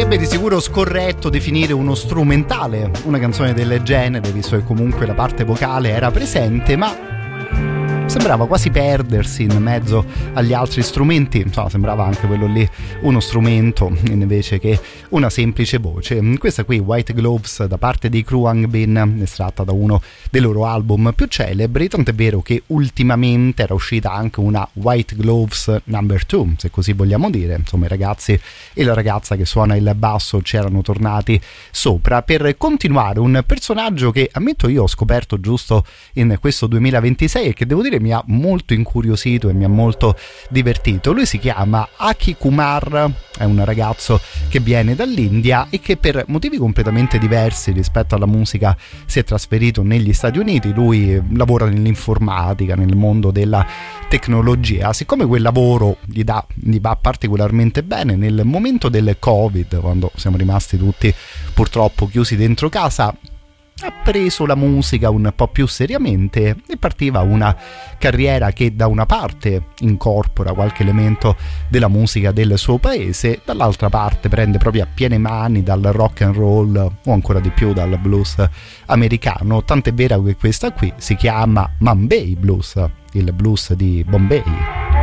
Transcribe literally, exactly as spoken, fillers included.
Beh, di sicuro scorretto definire uno strumentale una canzone del genere, visto che comunque la parte vocale era presente, ma sembrava quasi perdersi in mezzo agli altri strumenti. Insomma, sembrava anche quello lì uno strumento invece che una semplice voce. Questa qui, White Gloves, da parte dei Kruang Bin, estratta da uno dei loro album più celebri, tant'è vero che ultimamente era uscita anche una White Gloves number two, se così vogliamo dire. Insomma, i ragazzi e la ragazza che suona il basso c'erano tornati sopra per continuare un personaggio che, ammetto, io ho scoperto giusto in questo duemilaventisei e che devo dire mi ha molto incuriosito e mi ha molto divertito. Lui si chiama Aki Kumar, è un ragazzo che viene dall'India e che per motivi completamente diversi rispetto alla musica si è trasferito negli Stati Uniti. Lui lavora nell'informatica, nel mondo della tecnologia. Siccome quel lavoro gli, dà, gli va particolarmente bene, nel momento del Covid, quando siamo rimasti tutti purtroppo chiusi dentro casa, ha preso la musica un po' più seriamente e partiva una carriera che da una parte incorpora qualche elemento della musica del suo paese, dall'altra parte prende proprio a piene mani dal rock and roll o ancora di più dal blues americano. Tant'è vero che questa qui si chiama Mumbai Blues, il blues di Bombay.